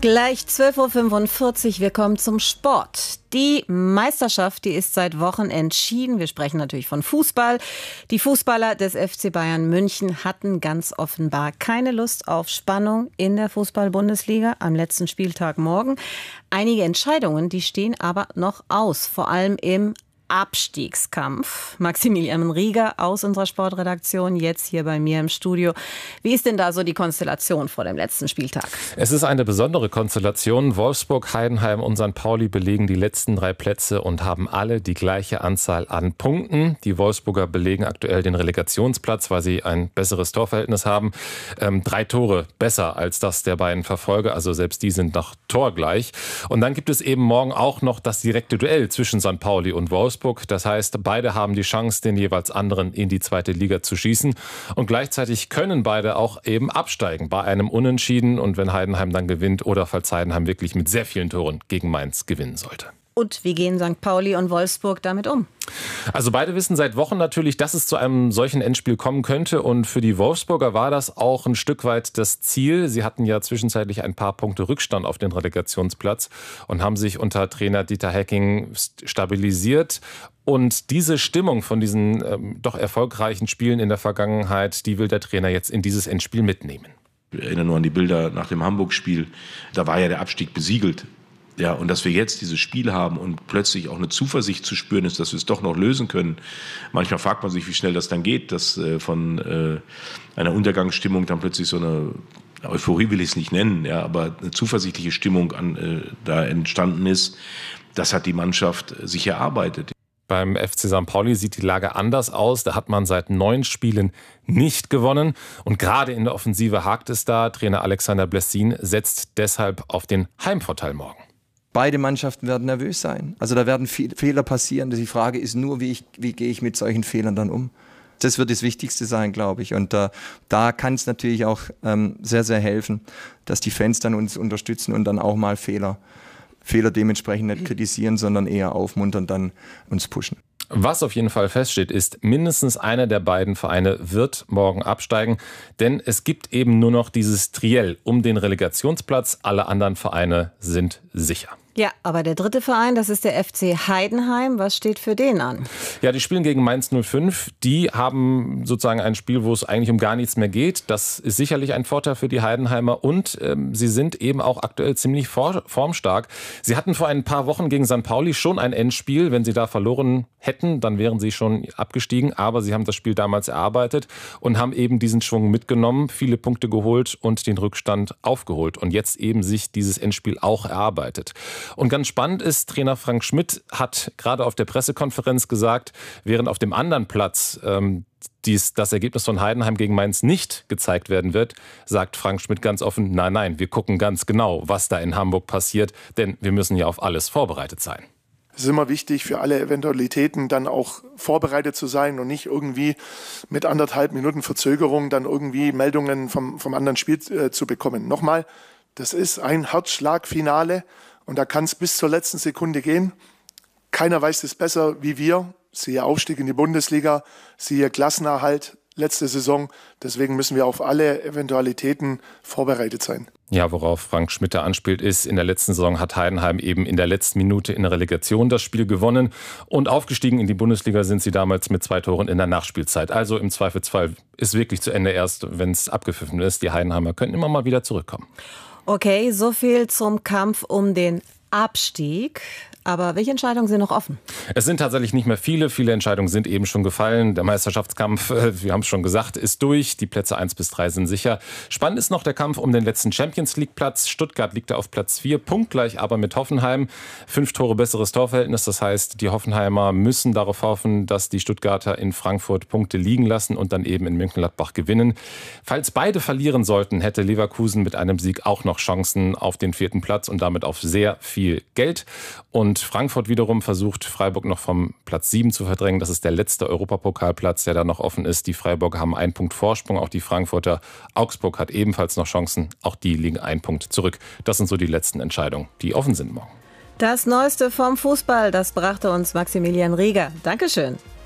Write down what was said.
Gleich 12.45 Uhr, wir kommen zum Sport. Die Meisterschaft, die ist seit Wochen entschieden. Wir sprechen natürlich von Fußball. Die Fußballer des FC Bayern München hatten ganz offenbar keine Lust auf Spannung in der Fußball-Bundesliga am letzten Spieltag morgen. Einige Entscheidungen, die stehen aber noch aus, vor allem im Abstiegskampf. Maximilian Rieger aus unserer Sportredaktion, jetzt hier bei mir im Studio. Wie ist denn da so die Konstellation vor dem letzten Spieltag? Es ist eine besondere Konstellation. Wolfsburg, Heidenheim und St. Pauli belegen die letzten 3 Plätze und haben alle die gleiche Anzahl an Punkten. Die Wolfsburger belegen aktuell den Relegationsplatz, weil sie ein besseres Torverhältnis haben. 3 Tore besser als das der beiden Verfolger, also selbst die sind noch torgleich. Und dann gibt es eben morgen auch noch das direkte Duell zwischen St. Pauli und Wolfsburg. Das heißt, beide haben die Chance, den jeweils anderen in die zweite Liga zu schießen. Und gleichzeitig können beide auch eben absteigen bei einem Unentschieden. Und wenn Heidenheim dann gewinnt oder falls Heidenheim wirklich mit sehr vielen Toren gegen Mainz gewinnen sollte. Und wie gehen St. Pauli und Wolfsburg damit um? Also beide wissen seit Wochen natürlich, dass es zu einem solchen Endspiel kommen könnte. Und für die Wolfsburger war das auch ein Stück weit das Ziel. Sie hatten ja zwischenzeitlich ein paar Punkte Rückstand auf den Relegationsplatz und haben sich unter Trainer Dieter Hecking stabilisiert. Und diese Stimmung von diesen doch erfolgreichen Spielen in der Vergangenheit, die will der Trainer jetzt in dieses Endspiel mitnehmen. Wir erinnern nur an die Bilder nach dem Hamburg-Spiel. Da war ja der Abstieg besiegelt. Ja, und dass wir jetzt dieses Spiel haben und plötzlich auch eine Zuversicht zu spüren ist, dass wir es doch noch lösen können. Manchmal fragt man sich, wie schnell das dann geht, dass von einer Untergangsstimmung dann plötzlich so eine Euphorie, will ich es nicht nennen, ja, aber eine zuversichtliche Stimmung da entstanden ist. Das hat die Mannschaft sich erarbeitet. Beim FC St. Pauli sieht die Lage anders aus. Da hat man seit 9 Spielen nicht gewonnen. Und gerade in der Offensive hakt es da. Trainer Alexander Blessin setzt deshalb auf den Heimvorteil morgen. Beide Mannschaften werden nervös sein. Also da werden viele Fehler passieren. Die Frage ist nur, wie gehe ich mit solchen Fehlern dann um? Das wird das Wichtigste sein, glaube ich. Und da kann es natürlich auch sehr, sehr helfen, dass die Fans dann uns unterstützen und dann auch mal Fehler dementsprechend nicht kritisieren, sondern eher aufmuntern, dann uns pushen. Was auf jeden Fall feststeht, ist, mindestens einer der beiden Vereine wird morgen absteigen, denn es gibt eben nur noch dieses Triell um den Relegationsplatz. Alle anderen Vereine sind sicher. Ja, aber der dritte Verein, das ist der FC Heidenheim. Was steht für den an? Ja, die spielen gegen Mainz 05. Die haben sozusagen ein Spiel, wo es eigentlich um gar nichts mehr geht. Das ist sicherlich ein Vorteil für die Heidenheimer. Und sie sind eben auch aktuell ziemlich formstark. Sie hatten vor ein paar Wochen gegen St. Pauli schon ein Endspiel. Wenn sie da verloren hätten, dann wären sie schon abgestiegen. Aber sie haben das Spiel damals erarbeitet und haben eben diesen Schwung mitgenommen, viele Punkte geholt und den Rückstand aufgeholt. Und jetzt eben sich dieses Endspiel auch erarbeitet. Und ganz spannend ist, Trainer Frank Schmidt hat gerade auf der Pressekonferenz gesagt, während auf dem anderen Platz das Ergebnis von Heidenheim gegen Mainz nicht gezeigt werden wird, sagt Frank Schmidt ganz offen, nein, wir gucken ganz genau, was da in Hamburg passiert, denn wir müssen ja auf alles vorbereitet sein. Es ist immer wichtig, für alle Eventualitäten dann auch vorbereitet zu sein und nicht irgendwie mit 1,5 Minuten Verzögerung dann irgendwie Meldungen vom anderen Spiel zu bekommen. Nochmal, das ist ein Herzschlagfinale. Und da kann es bis zur letzten Sekunde gehen. Keiner weiß es besser wie wir. Siehe Aufstieg in die Bundesliga, siehe Klassenerhalt letzte Saison. Deswegen müssen wir auf alle Eventualitäten vorbereitet sein. Ja, worauf Frank Schmidt anspielt, ist, in der letzten Saison hat Heidenheim eben in der letzten Minute in der Relegation das Spiel gewonnen. Und aufgestiegen in die Bundesliga sind sie damals mit 2 Toren in der Nachspielzeit. Also im Zweifelsfall ist wirklich zu Ende erst, wenn es abgepfiffen ist. Die Heidenheimer können immer mal wieder zurückkommen. Okay, so viel zum Kampf um den Abstieg. Aber welche Entscheidungen sind noch offen? Es sind tatsächlich nicht mehr viele. Viele Entscheidungen sind eben schon gefallen. Der Meisterschaftskampf, wir haben es schon gesagt, ist durch. Die Plätze 1 bis 3 sind sicher. Spannend ist noch der Kampf um den letzten Champions-League-Platz. Stuttgart liegt da auf Platz 4, punktgleich aber mit Hoffenheim. 5 Tore besseres Torverhältnis. Das heißt, die Hoffenheimer müssen darauf hoffen, dass die Stuttgarter in Frankfurt Punkte liegen lassen und dann eben in Mönchengladbach gewinnen. Falls beide verlieren sollten, hätte Leverkusen mit einem Sieg auch noch Chancen auf den 4. Platz und damit auf sehr viel Geld. Und Frankfurt wiederum versucht, Freiburg noch vom Platz 7 zu verdrängen. Das ist der letzte Europapokalplatz, der da noch offen ist. Die Freiburger haben 1 Punkt Vorsprung, auch die Frankfurter. Augsburg hat ebenfalls noch Chancen. Auch die liegen 1 Punkt zurück. Das sind so die letzten Entscheidungen, die offen sind morgen. Das Neueste vom Fußball, das brachte uns Maximilian Rieger. Dankeschön.